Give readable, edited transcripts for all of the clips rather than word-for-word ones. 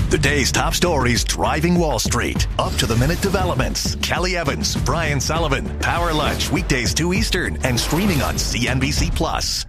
The day's top stories driving Wall Street. Up-to-the-minute developments. Kelly Evans, Brian Sullivan. Power Lunch, weekdays 2 Eastern and streaming on CNBC+.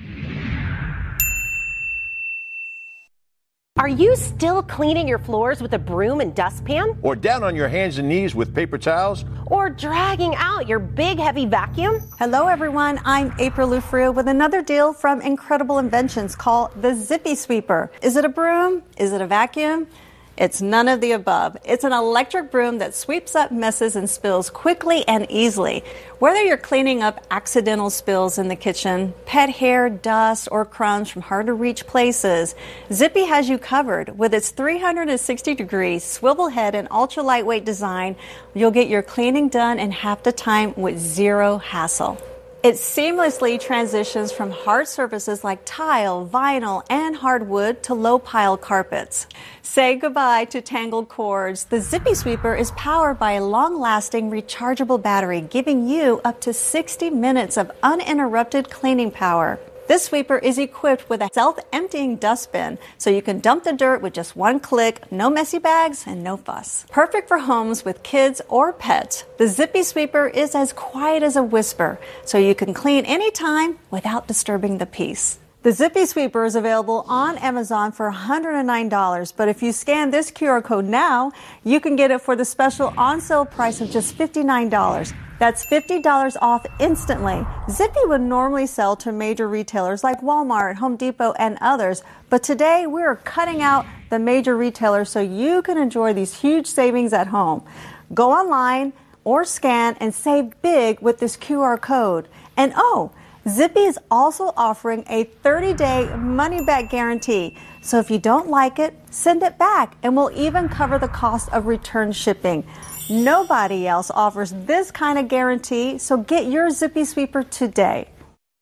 Are you still cleaning your floors with a broom and dustpan? Or down on your hands and knees with paper towels? Or dragging out your big, heavy vacuum? Hello, everyone. I'm April Lufrio with another deal from Incredible Inventions called the Zippy Sweeper. Is it a broom? Is it a vacuum? It's none of the above. It's an electric broom that sweeps up messes and spills quickly and easily. Whether you're cleaning up accidental spills in the kitchen, pet hair, dust, or crumbs from hard-to-reach places, Zippy has you covered. With its 360-degree swivel head and ultra-lightweight design, you'll get your cleaning done in half the time with zero hassle. It seamlessly transitions from hard surfaces like tile, vinyl, and hardwood to low-pile carpets. Say goodbye to tangled cords. The Zippy Sweeper is powered by a long-lasting rechargeable battery, giving you up to 60 minutes of uninterrupted cleaning power. This sweeper is equipped with a self-emptying dustbin, so you can dump the dirt with just one click, no messy bags, and no fuss. Perfect for homes with kids or pets, the Zippy Sweeper is as quiet as a whisper, so you can clean anytime without disturbing the peace. The Zippy Sweeper is available on Amazon for $109, but if you scan this QR code now, you can get it for the special on-sale price of just $59. That's $50 off instantly. Zippy would normally sell to major retailers like Walmart, Home Depot, and others, but today we're cutting out the major retailers so you can enjoy these huge savings at home. Go online or scan and save big with this QR code. And Zippy is also offering a 30-day money-back guarantee. So if you don't like it, send it back, and we'll even cover the cost of return shipping. Nobody else offers this kind of guarantee, so get your Zippy Sweeper today.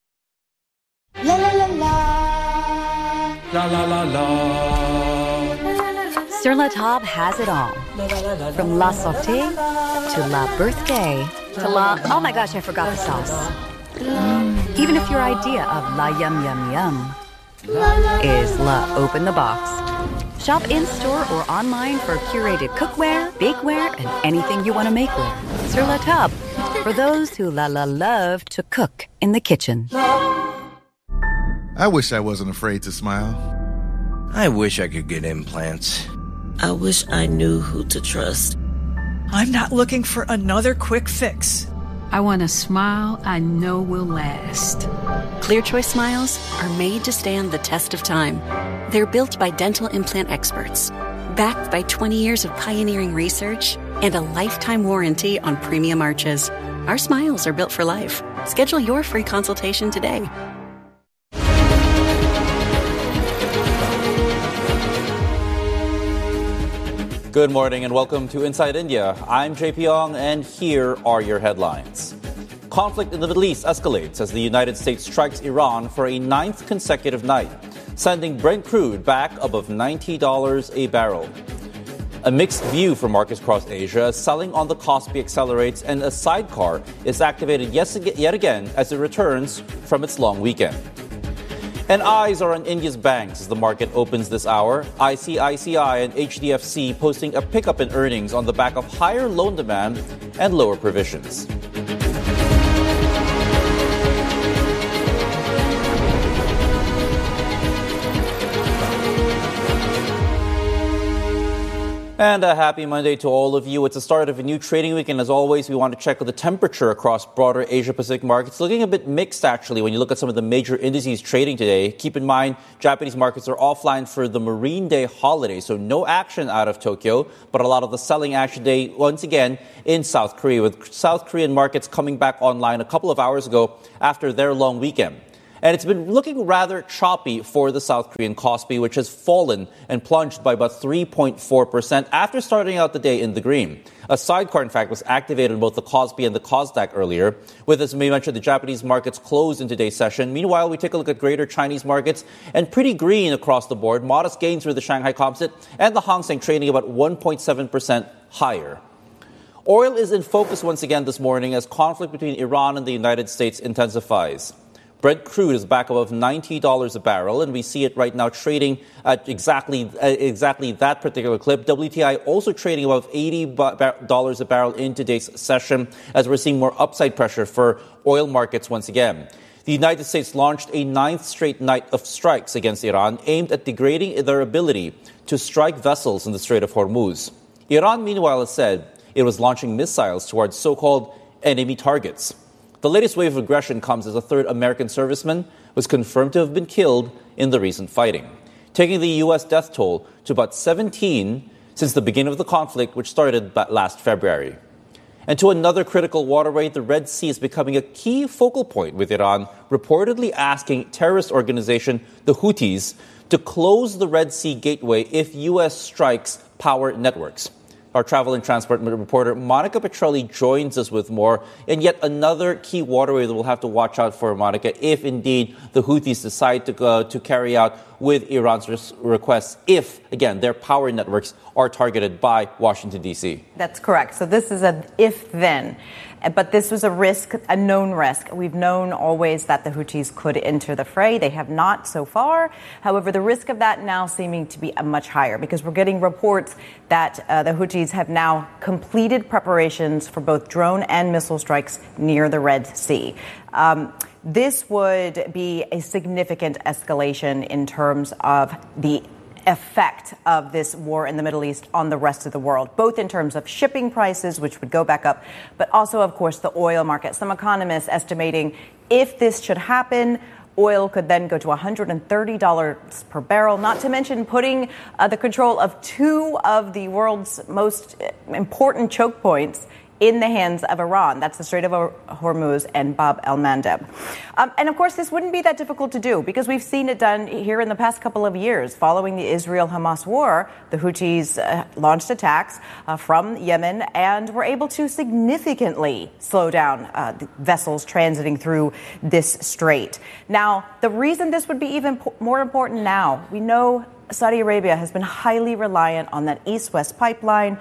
La la la la. La la la la. Sur La Table has it all. From La Sauté to La Birthday to La... Oh my gosh, I forgot the sauce. Even if your idea of La Yum Yum Yum is La Open the Box. Shop in-store or online for curated cookware, bakeware, and anything you want to make with. Sur La Table, for those who love to cook in the kitchen. I wish I wasn't afraid to smile. I wish I could get implants. I wish I knew who to trust. I'm not looking for another quick fix. I want a smile I know will last. Clear Choice Smiles are made to stand the test of time. They're built by dental implant experts, backed by 20 years of pioneering research and a lifetime warranty on premium arches. Our smiles are built for life. Schedule your free consultation today. Good morning and welcome to Inside India. I'm JP Ong and here are your headlines. Conflict in the Middle East escalates as the United States strikes Iran for a 9th consecutive night, sending Brent crude back above $90 a barrel. A mixed view for markets across Asia as selling on the Kospi accelerates and a sidecar is activated yet again as it returns from its long weekend. And eyes are on India's banks as the market opens this hour. ICICI and HDFC posting a pickup in earnings on the back of higher loan demand and lower provisions. And a happy Monday to all of you. It's the start of a new trading week, and as always, we want to check the temperature across broader Asia-Pacific markets. Looking a bit mixed, actually, when you look at some of the major indices trading today. Keep in mind, Japanese markets are offline for the Marine Day holiday, so no action out of Tokyo, but a lot of the selling action today, once again, in South Korea, with South Korean markets coming back online a couple of hours ago after their long weekend. And it's been looking rather choppy for the South Korean Kospi, which has fallen and plunged by about 3.4% after starting out the day in the green. A sidecar, in fact, was activated in both the Kospi and the Kosdaq earlier. With, as we mentioned, the Japanese markets closed in today's session. Meanwhile, we take a look at greater Chinese markets and pretty green across the board. Modest gains for the Shanghai Composite and the Hang Seng trading about 1.7% higher. Oil is in focus once again this morning as conflict between Iran and the United States intensifies. Brent crude is back above $90 a barrel, and we see it right now trading at exactly that particular clip. WTI also trading above $80 a barrel in today's session, as we're seeing more upside pressure for oil markets once again. The United States launched a 9th straight night of strikes against Iran, aimed at degrading their ability to strike vessels in the Strait of Hormuz. Iran, meanwhile, has said it was launching missiles towards so-called enemy targets. The latest wave of aggression comes as a third American serviceman was confirmed to have been killed in the recent fighting, taking the U.S. death toll to about 17 since the beginning of the conflict, which started last February. And to another critical waterway, the Red Sea is becoming a key focal point, with Iran reportedly asking terrorist organization the Houthis to close the Red Sea gateway if U.S. strikes power networks. Our travel and transport reporter Monica Petrelli joins us with more. And yet another key waterway that we'll have to watch out for, Monica, if indeed the Houthis decide to carry out with Iran's requests, if, again, their power networks are targeted by Washington, D.C. That's correct. So this is an if-then. But this was a risk, a known risk. We've known always that the Houthis could enter the fray. They have not so far. However, the risk of that now seeming to be much higher, because we're getting reports that the Houthis have now completed preparations for both drone and missile strikes near the Red Sea. This would be a significant escalation in terms of the effect of this war in the Middle East on the rest of the world, both in terms of shipping prices, which would go back up, but also, of course, the oil market. Some economists estimating if this should happen, oil could then go to $130 per barrel, not to mention putting the control of two of the world's most important choke points in the hands of Iran. That's the Strait of Hormuz and Bab el-Mandeb. And, of course, this wouldn't be that difficult to do, because we've seen it done here in the past couple of years. Following the Israel-Hamas war, the Houthis launched attacks from Yemen and were able to significantly slow down the vessels transiting through this strait. Now, the reason this would be even more important now, we know Saudi Arabia has been highly reliant on that east-west pipeline.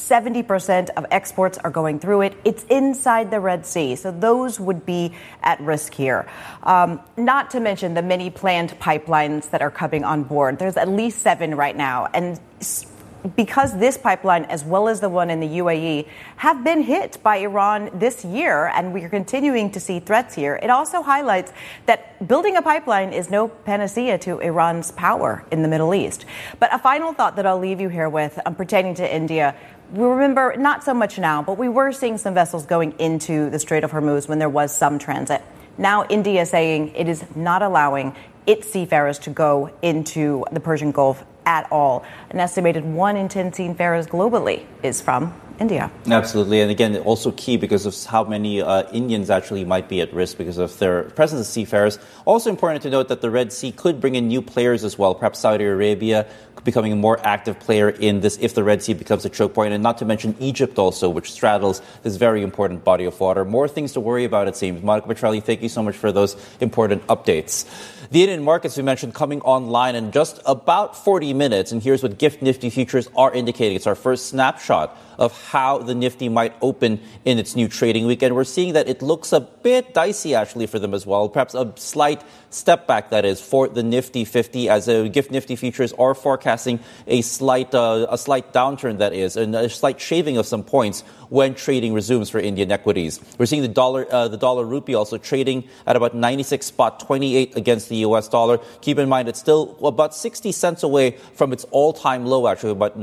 70% of exports are going through it. It's inside the Red Sea, so those would be at risk here. Not to mention the many planned pipelines that are coming on board. There's at least 7 right now. And because this pipeline, as well as the one in the UAE, have been hit by Iran this year, and we are continuing to see threats here, it also highlights that building a pipeline is no panacea to Iran's power in the Middle East. But a final thought that I'll leave you here with, pertaining to India. We remember, not so much now, but we were seeing some vessels going into the Strait of Hormuz when there was some transit. Now India is saying it is not allowing its seafarers to go into the Persian Gulf at all. An estimated 1 in 10 seafarers globally is from India. Absolutely. And again, also key because of how many Indians actually might be at risk because of their presence as seafarers. Also important to note that the Red Sea could bring in new players as well. Perhaps Saudi Arabia becoming a more active player in this if the Red Sea becomes a choke point. And not to mention Egypt also, which straddles this very important body of water. More things to worry about, it seems. Monica Petrelli, thank you so much for those important updates. The Indian markets we mentioned coming online in just about 40 minutes. And here's what Gift Nifty futures are indicating. It's our first snapshot of how the Nifty might open in its new trading weekend. We're seeing that it looks a bit dicey actually for them as well. Perhaps a slight step back, that is, for the Nifty 50, as Gift Nifty futures are forecasting a slight downturn, that is, and a slight shaving of some points when trading resumes for Indian equities. We're seeing the dollar rupee also trading at about 96.28 against the U.S. dollar. Keep in mind, it's still about 60 cents away from its all-time low, actually, about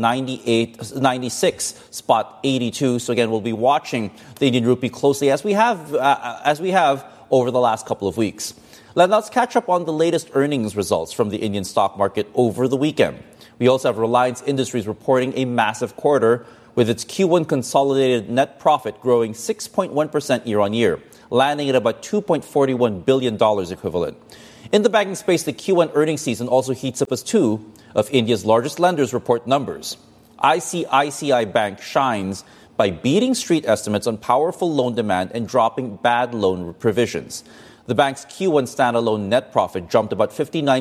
96.82. So again, we'll be watching the Indian rupee closely as we have over the last couple of weeks. Let's catch up on the latest earnings results from the Indian stock market over the weekend. We also have Reliance Industries reporting a massive quarter, with its Q1 consolidated net profit growing 6.1% year-on-year, landing at about $2.41 billion equivalent. In the banking space, the Q1 earnings season also heats up as 2 of India's largest lenders report numbers. ICICI Bank shines by beating street estimates on powerful loan demand and dropping bad loan provisions. The bank's Q1 standalone net profit jumped about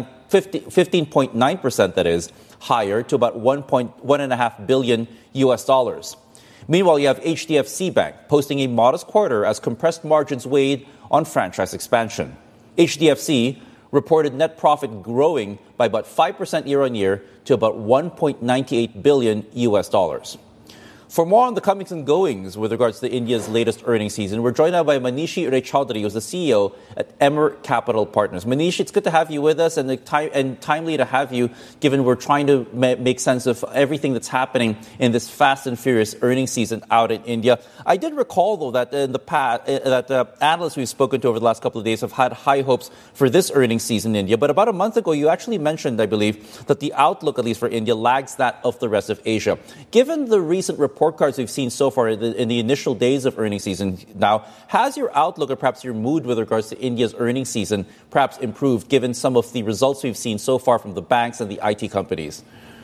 15.9%, that is, higher to about $1.5 billion US dollars. Meanwhile, you have HDFC Bank posting a modest quarter as compressed margins weighed on franchise expansion. HDFC reported net profit growing by about 5% year on year to about $1.98 billion US dollars. For more on the comings and goings with regards to India's latest earnings season, we're joined now by Manishi Raychaudhuri, who's the CEO at Emmer Capital Partners. Manishi, it's good to have you with us and timely to have you, given we're trying to make sense of everything that's happening in this fast and furious earnings season out in India. I did recall, though, that in the past, that analysts we've spoken to over the last couple of days have had high hopes for this earnings season in India. But about a month ago, you actually mentioned, I believe, that the outlook, at least for India, lags that of the rest of Asia. Given the recent report cards we've seen so far in the initial days of earnings season now, has your outlook or perhaps your mood with regards to India's earnings season perhaps improved given some of the results we've seen so far from the banks and the IT companies?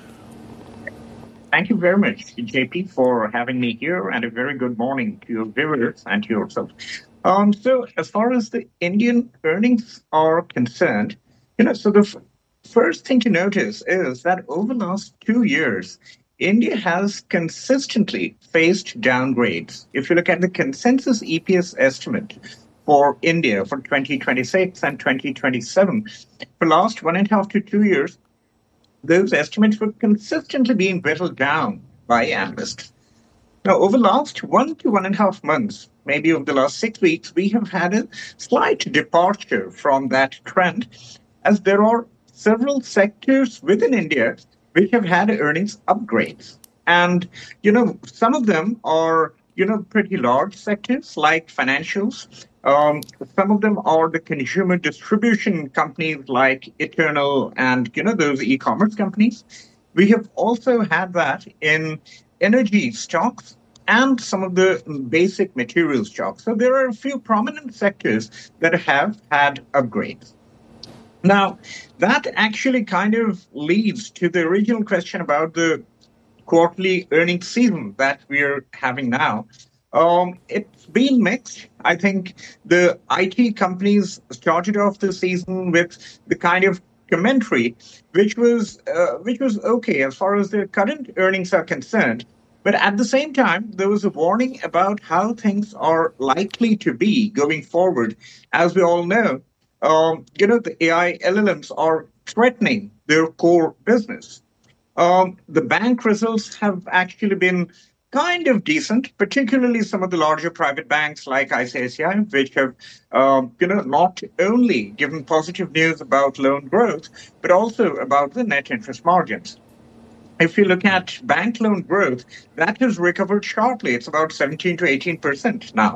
Thank you very much, JP, for having me here, and a very good morning to your viewers and to yourself. So as far as the Indian earnings are concerned, so the first thing to notice is that over the last 2 years, India has consistently faced downgrades. If you look at the consensus EPS estimate for India for 2026 and 2027, for the last 1.5 to 2 years, those estimates were consistently being whittled down by analysts. Now, over the last 1 to 1.5 months, maybe over the last 6 weeks, we have had a slight departure from that trend, as there are several sectors within India which have had earnings upgrades. And, some of them are, pretty large sectors like financials. Some of them are the consumer distribution companies like Eternal and, those e-commerce companies. We have also had that in energy stocks and some of the basic materials stocks. So there are a few prominent sectors that have had upgrades. Now, that actually kind of leads to the original question about the quarterly earnings season that we're having now. It's been mixed. I think the IT companies started off the season with the kind of commentary which was okay as far as their current earnings are concerned. But at the same time, there was a warning about how things are likely to be going forward. As we all know, the AI LLMs are threatening their core business. The bank results have actually been kind of decent, particularly some of the larger private banks like ICICI, which have, not only given positive news about loan growth, but also about the net interest margins. If you look at bank loan growth, that has recovered sharply. It's about 17 to 18% now.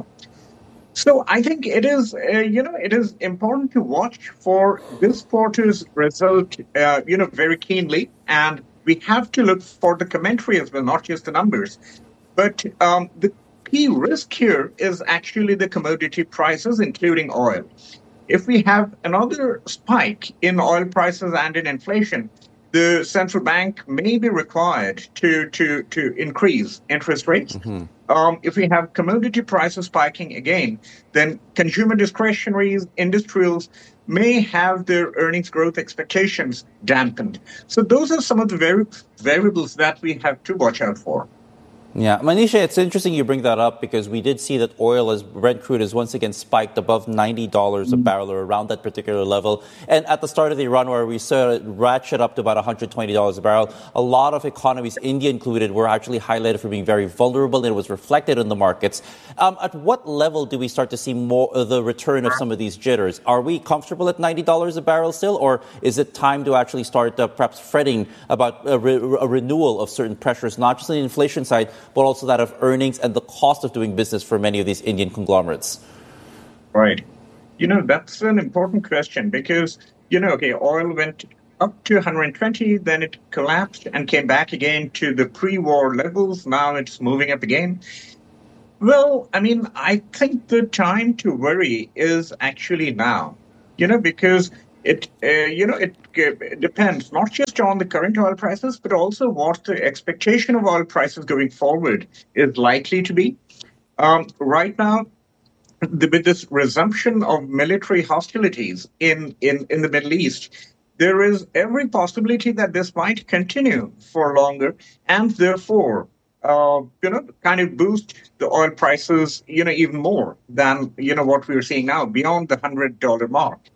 So I think it is, it is important to watch for this quarter's result, very keenly. And we have to look for the commentary as well, not just the numbers. But the key risk here is actually the commodity prices, including oil. If we have another spike in oil prices and in inflation, the central bank may be required to increase interest rates. Mm-hmm. If we have commodity prices spiking again, then consumer discretionaries, industrials may have their earnings growth expectations dampened. So those are some of the variables that we have to watch out for. Yeah, Manishi, it's interesting you bring that up because we did see that oil, as Brent crude, has once again spiked above $90 a barrel or around that particular level. And at the start of the Iran war, we saw it ratchet up to about $120 a barrel. A lot of economies, India included, were actually highlighted for being very vulnerable, and it was reflected in the markets. At what level do we start to see more the return of some of these jitters? Are we comfortable at $90 a barrel still, or is it time to actually start perhaps fretting about a renewal of certain pressures, not just on the inflation side, but also that of earnings and the cost of doing business for many of these Indian conglomerates? Right. That's an important question because, oil went up to 120, then it collapsed and came back again to the pre-war levels. Now it's moving up again. Well, I think the time to worry is actually now, because it depends not just on the current oil prices, but also what the expectation of oil prices going forward is likely to be. Right now, with this resumption of military hostilities in the Middle East, there is every possibility that this might continue for longer and therefore, kind of boost the oil prices, even more than, what we're seeing now, beyond the $100 mark.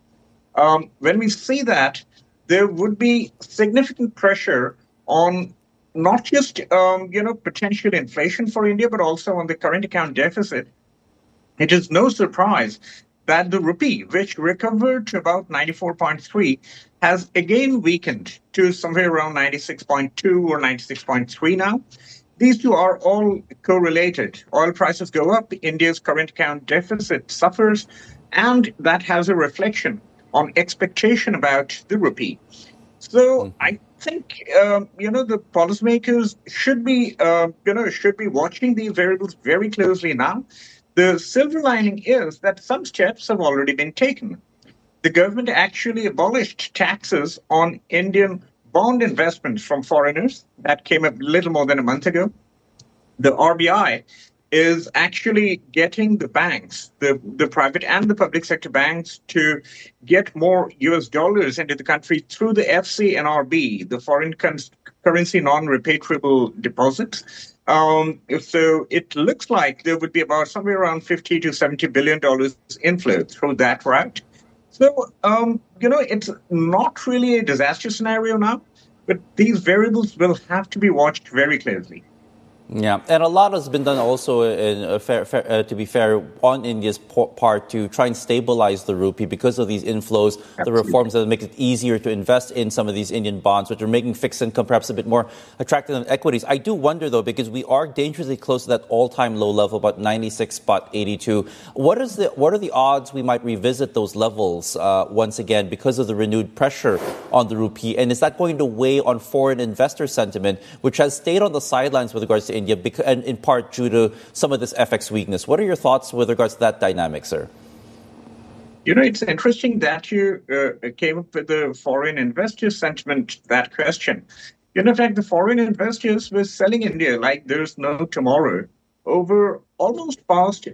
When we see that, there would be significant pressure on not just potential inflation for India, but also on the current account deficit. It is no surprise that the rupee, which recovered to about 94.3, has again weakened to somewhere around 96.2 or 96.3 now. These two are all correlated. Oil prices go up, India's current account deficit suffers, and that has a reflection on expectation about the rupee. So I think the policymakers should be watching these variables very closely now. The silver lining is that some steps have already been taken. The government actually abolished taxes on Indian bond investments from foreigners. That came a little more than a month ago. The RBI is actually getting the banks, the private and the public sector banks, to get more US dollars into the country through the FCNRB, the foreign currency non-repatriable deposits. So it looks like there would be about somewhere around $50 to $70 billion inflow through that route. So, it's not really a disaster scenario now, but these variables will have to be watched very closely. Yeah, and a lot has been done also, to be fair, on India's part to try and stabilize the rupee because of these inflows, the reforms that make it easier to invest in some of these Indian bonds, which are making fixed income perhaps a bit more attractive than equities. I do wonder, though, because we are dangerously close to that all-time low level, about 96.82. What are the odds we might revisit those levels once again because of the renewed pressure on the rupee? And is that going to weigh on foreign investor sentiment, which has stayed on the sidelines with regards to India, and in part due to some of this FX weakness? What are your thoughts with regards to that dynamic, sir? It's interesting that you came up with the foreign investor sentiment, that question. In fact, the foreign investors were selling India like there's no tomorrow over almost past,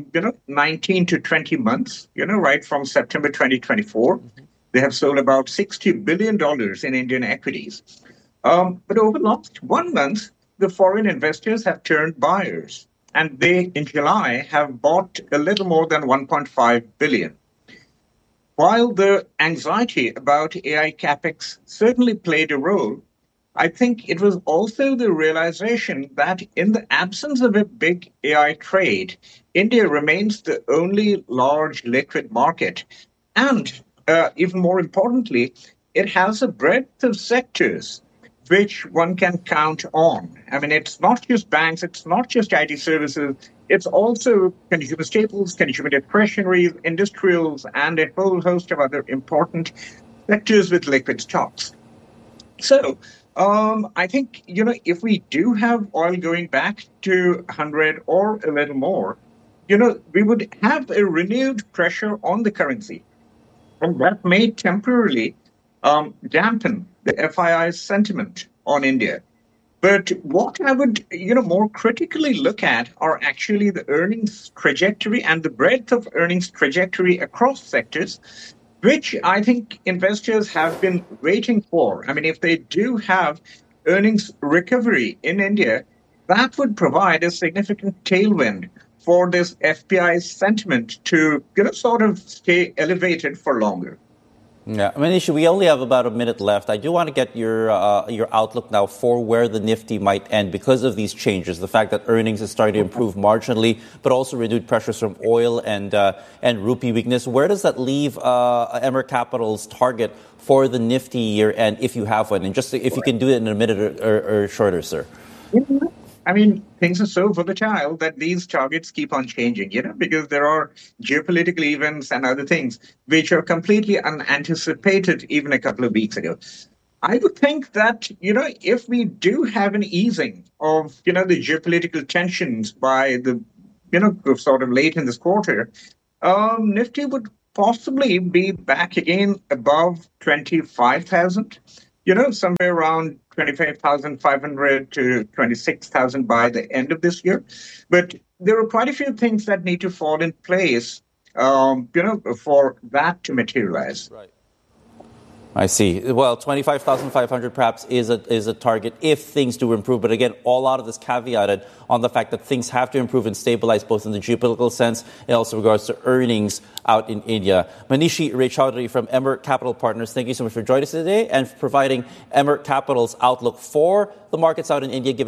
19 to 20 months, right from September 2024. They have sold about $60 billion in Indian equities. But over the last 1 month, the foreign investors have turned buyers, and they, in July, have bought a little more than 1.5 billion. While the anxiety about AI capex certainly played a role, I think it was also the realization that in the absence of a big AI trade, India remains the only large liquid market. And even more importantly, it has a breadth of sectors which one can count on. I mean, it's not just banks, it's not just IT services, it's also consumer staples, consumer discretionary, industrials, and a whole host of other important sectors with liquid stocks. So, I think, if we do have oil going back to 100 or a little more, we would have a renewed pressure on the currency. And that may temporarily dampen the FII's sentiment on India. But what I would, more critically look at are actually the earnings trajectory and the breadth of earnings trajectory across sectors, which I think investors have been waiting for. I mean, if they do have earnings recovery in India, that would provide a significant tailwind for this FPI sentiment to, sort of stay elevated for longer. Yeah, Manish, we only have about a minute left. I do want to get your outlook now for where the Nifty might end because of these changes. The fact that earnings is starting to improve marginally, but also renewed pressures from oil and rupee weakness. Where does that leave Emmer Capital's target for the Nifty year end, if you have one? And just if you can do it in a minute or shorter, sir. I mean, things are so volatile that these targets keep on changing, because there are geopolitical events and other things which are completely unanticipated even a couple of weeks ago. I would think that, if we do have an easing of, the geopolitical tensions by the, sort of late in this quarter, Nifty would possibly be back again above 25,000, somewhere around 25,500 to 26,000 by the end of this year. But there are quite a few things that need to fall in place, for that to materialize. Right. I see. Well, 25,500 perhaps is a target if things do improve. But again, a lot of this caveated on the fact that things have to improve and stabilize both in the geopolitical sense and also regards to earnings out in India. Manishi Raychaudhuri from Emmer Capital Partners, thank you so much for joining us today and for providing Emmer Capital's outlook for the markets out in India, given